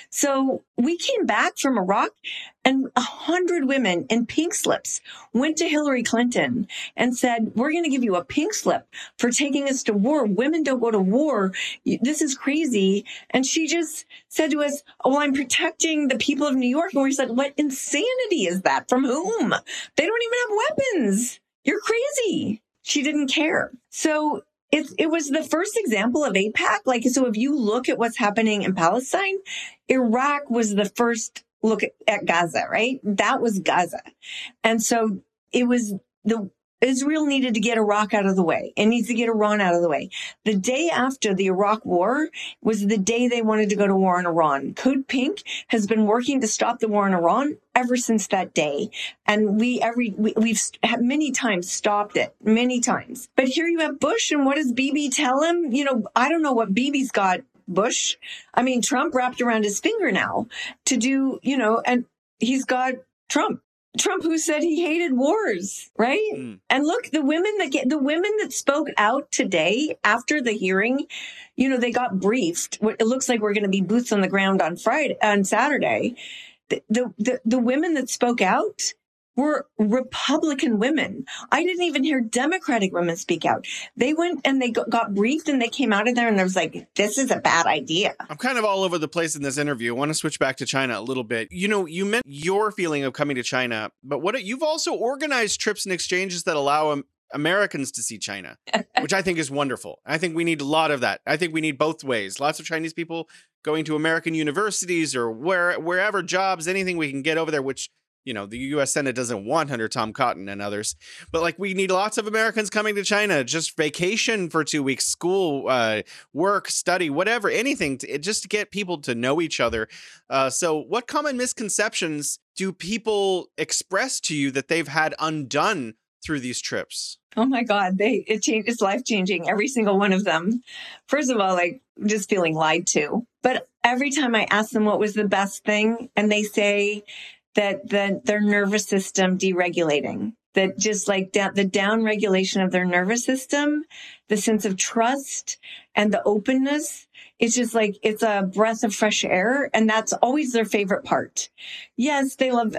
So we came back from Iraq, and 100 women in pink slips went to Hillary Clinton and said, we're going to give you a pink slip for taking us to war. Women don't go to war. This is crazy. And she just said to us, oh, well, I'm protecting the people of New York. And we said, what insanity is that? From whom? They don't even have weapons. You're crazy. She didn't care. So it was the first example of AIPAC. Like, so if you look at what's happening in Palestine, Iraq was the first look at Gaza, right? That was Gaza. And so it was Israel needed to get Iraq out of the way. It needs to get Iran out of the way. The day after the Iraq war was the day they wanted to go to war on Iran. Code Pink has been working to stop the war in Iran ever since that day. And we've many times stopped it, many times. But here you have Bush, and what does Bibi tell him? I don't know what Bibi's got Bush. I mean, Trump wrapped around his finger now to do, and he's got Trump who said he hated wars, right? And look, the women that spoke out today after the hearing, they got briefed. It looks like we're going to be boots on the ground on Saturday. The women that spoke out were Republican women. I didn't even hear Democratic women speak out. They went and they got briefed, and they came out of there and there was like, this is a bad idea. I'm kind of all over the place in this interview. I want to switch back to China a little bit. You meant your feeling of coming to China, but you've also organized trips and exchanges that allow Americans to see China, which I think is wonderful. I think we need a lot of that. I think we need both ways. Lots of Chinese people going to American universities or wherever jobs, anything we can get over there, which the U.S. Senate doesn't want under Tom Cotton and others. But we need lots of Americans coming to China, just vacation for 2 weeks, school, work, study, whatever, anything, just to get people to know each other. So what common misconceptions do people express to you that they've had undone through these trips? Oh my God, it's life-changing, every single one of them. First of all, just feeling lied to. But every time I ask them what was the best thing, and they say that their nervous system deregulating, that just the down regulation of their nervous system, the sense of trust and the openness, it's just it's a breath of fresh air. And that's always their favorite part. Yes, they love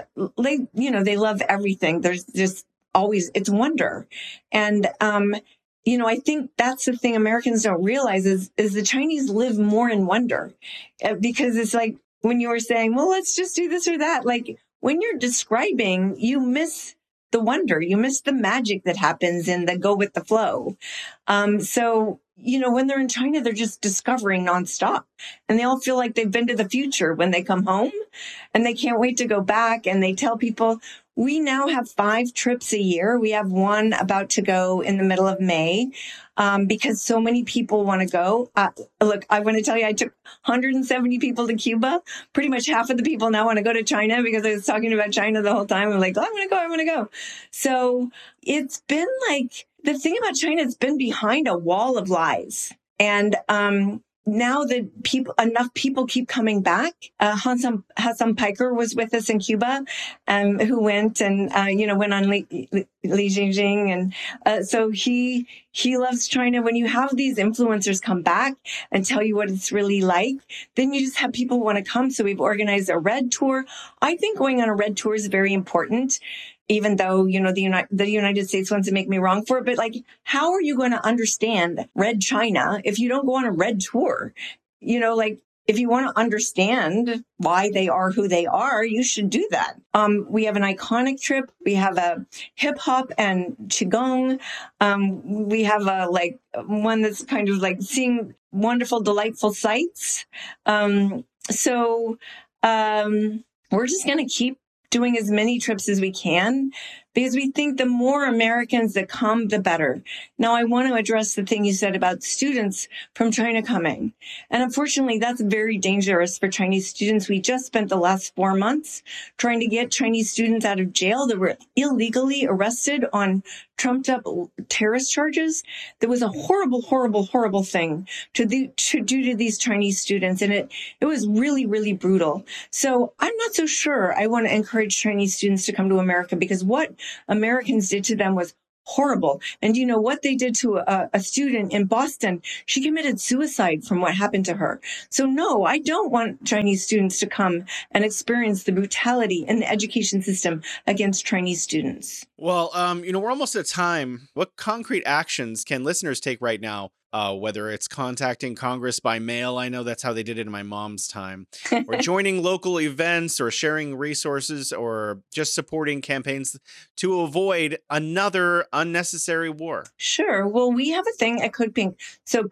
everything. There's just always, it's wonder. And, I think that's the thing Americans don't realize is the Chinese live more in wonder, because it's when you were saying, well, let's just do this or that. When you're describing, you miss the wonder, you miss the magic that happens in the go with the flow. So, when they're in China, they're just discovering nonstop, and they all feel like they've been to the future when they come home, and they can't wait to go back. And they tell people, we now have 5 trips a year. We have one about to go in the middle of May, because so many people want to go. Look, I want to tell you, I took 170 people to Cuba. Pretty much half of the people now want to go to China, because I was talking about China the whole time. I'm like, oh, I want to go. So it's been the thing about China, it's been behind a wall of lies. And now that enough people keep coming back. Hassan Piker was with us in Cuba, who went and went on Li Jingjing, and so he loves China. When you have these influencers come back and tell you what it's really like, then you just have people want to come. So we've organized a Red Tour. I think going on a Red Tour is very important, even though, the United States wants to make me wrong for it. But how are you going to understand Red China if you don't go on a Red Tour? If you want to understand why they are who they are, you should do that. We have an iconic trip. We have a hip hop and Qigong. We have a one that's kind of seeing wonderful, delightful sights. So we're just going to keep doing as many trips as we can, because we think the more Americans that come, the better. Now, I want to address the thing you said about students from China coming. And unfortunately, that's very dangerous for Chinese students. We just spent the last 4 months trying to get Chinese students out of jail that were illegally arrested on trumped up terrorist charges. That was a horrible, horrible, horrible thing to do to these Chinese students. And it was really, really brutal. So I'm not so sure I want to encourage Chinese students to come to America, because what Americans did to them was horrible. And you know what they did to a student in Boston? She committed suicide from what happened to her. So no, I don't want Chinese students to come and experience the brutality in the education system against Chinese students. Well, we're almost at time. What concrete actions can listeners take right now? Whether it's contacting Congress by mail, I know that's how they did it in my mom's time, or joining local events, or sharing resources, or just supporting campaigns to avoid another unnecessary war. Sure. Well, we have a thing at Code Pink. So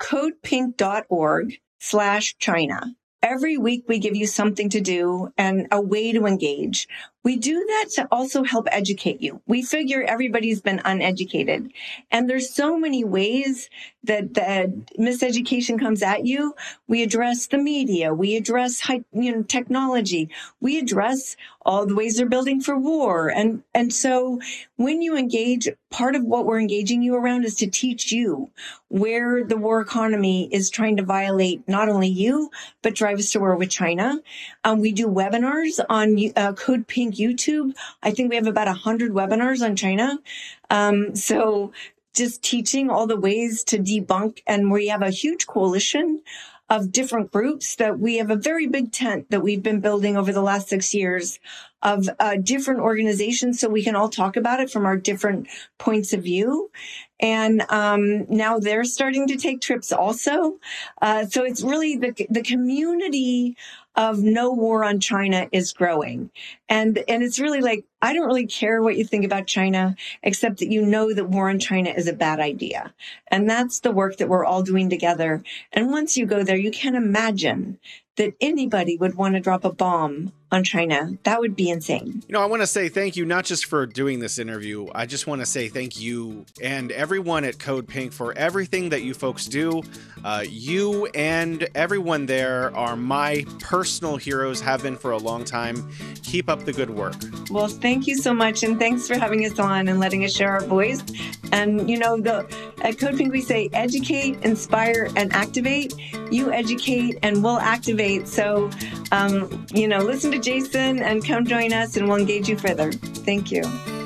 codepink.org/China. Every week we give you something to do and a way to engage. We do that to also help educate you. We figure everybody's been uneducated, and there's so many ways that the miseducation comes at you. We address the media. We address technology. We address all the ways they're building for war. And so when you engage, part of what we're engaging you around is to teach you where the war economy is trying to violate not only you, but drive us to war with China. We do webinars on Code Pink YouTube. I think we have about 100 webinars on China. So just teaching all the ways to debunk. And we have a huge coalition of different groups that we have a very big tent that we've been building over the last 6 years of different organizations so we can all talk about it from our different points of view. And now they're starting to take trips also. So it's really the community of no war on China is growing. And it's really like, I don't really care what you think about China, except that you know that war on China is a bad idea. And that's the work that we're all doing together. And once you go there, you can't imagine that anybody would want to drop a bomb on China. That would be insane. I want to say thank you, not just for doing this interview. I just want to say thank you and everyone at Code Pink for everything that you folks do. You and everyone there are my personal heroes, have been for a long time. Keep up the good work. Well, thank you so much. And thanks for having us on and letting us share our voice. And, at Code Pink, we say educate, inspire, and activate. You educate and we'll activate. So, listen to Jason and come join us and we'll engage you further. Thank you.